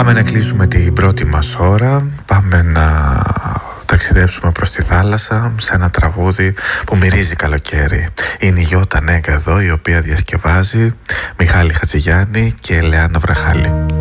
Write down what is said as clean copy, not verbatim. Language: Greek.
Πάμε να κλείσουμε την πρώτη μας ώρα. Πάμε να ταξιδέψουμε προς τη θάλασσα σε ένα τραγούδι που μυρίζει καλοκαίρι. Είναι η Γιώτα Νέγκα εδώ, η οποία διασκευάζει, Μιχάλη Χατζηγιάννη και Ελεάνα Βραχάλη.